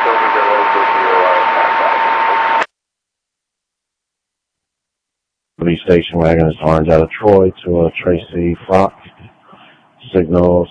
Police station wagon is orange out of Troy to Tracy Flock. Signal